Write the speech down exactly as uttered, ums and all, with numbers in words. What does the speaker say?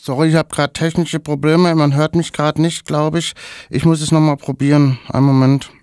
Sorry, ich habe gerade technische Probleme. Man hört mich gerade nicht, glaube ich. Ich muss es nochmal probieren. Einen Moment.